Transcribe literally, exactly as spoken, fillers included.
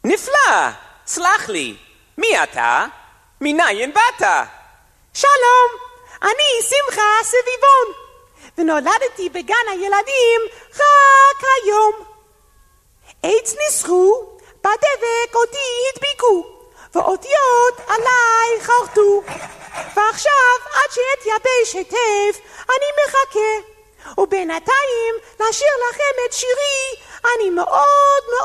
נפלא, סלח לי, מי אתה? מניין באת? שלום, אני שמחה סביבון, ונולדתי בגן הילדים רק היום. עץ ניסחו, בדבק אותי הדביקו, ואותיות עליי חרטו, ועכשיו עד שאתייבש היטב אני מחכה, ובינתיים לשיר לכם את שירי אני מאוד מאוד